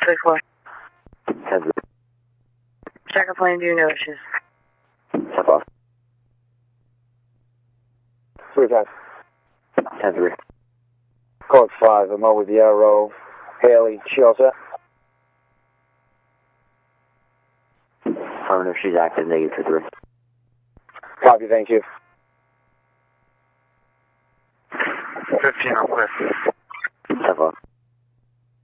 Code 4. 10-3. Second plane, do no issues. Step off. 3-5. 10-3. Code 5, I'm over the arrow. Haley, she all set? Affirmative, she's active, negative for 3. Copy, thank you. 15 on clear. Step off.